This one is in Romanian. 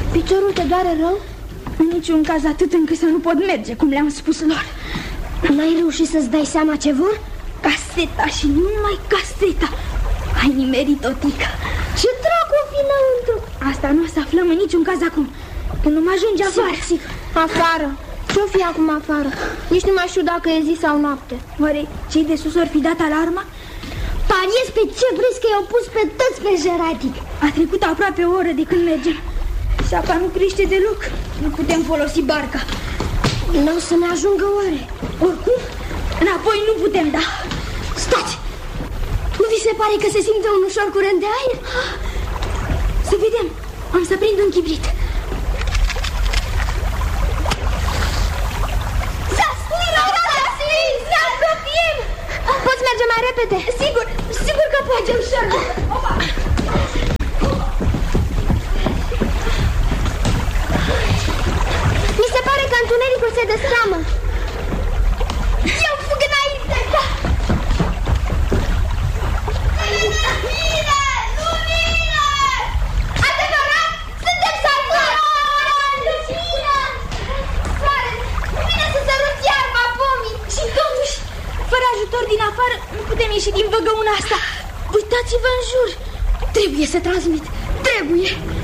Piciorul te doare rău? În niciun caz atât încât să nu pot merge, cum le-am spus lor. N-ai reușit să-ți dai seama ce vor? Caseta și numai caseta. Ai nimerit, Otica. Ce dracu o fi înăuntru? Asta nu o să aflăm în niciun caz acum, când nu mă ajunge afară. Sigur. Afară. Ce-o fi acum afară? Nici nu mai știu dacă e zi sau noapte. Oare cei de sus ori fi dat alarma? Pariez pe ce vrei că i-au pus pe toți pe jeratic. A trecut aproape o oră de când mergem. Și apa nu crește deloc. Nu putem folosi barca. Nu o să ne ajungă oare? Oricum, înapoi nu putem da. Stați! Nu vi se pare că se simte un ușor curent de aer? Să vedem. Am să prind un chibrit. Poți merge mai repede? Sigur că poate, ușor. Opa! Mi se pare că întunericul se destramă. Eu fug înainte! Da. Lumină! Adevărat? Suntem salvați! Lumină! Soare, vine să sărut iarba pomii. Și totuși, fără ajutor din afară, nu putem ieși din văgăuna asta. Uitați-vă în jur. Trebuie să transmit. Trebuie.